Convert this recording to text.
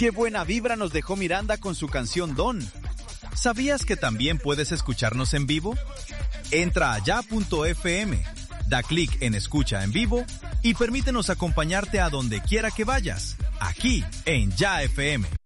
¡Qué buena vibra nos dejó Miranda con su canción Don! ¿Sabías que también puedes escucharnos en vivo? Entra a ya.fm, da clic en Escucha en Vivo y permítenos acompañarte a donde quiera que vayas, aquí en Ya FM.